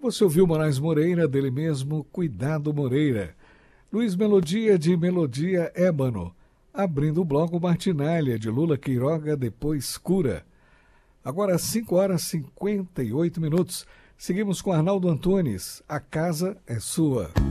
Você ouviu Moraes Moreira, dele mesmo, Cuidado Moreira. Luiz Melodia, de Melodia Ébano. Abrindo o bloco, Martinália, de Lula Queiroga, depois Cura. Agora, 5h58. Seguimos com Arnaldo Antunes. A casa é sua.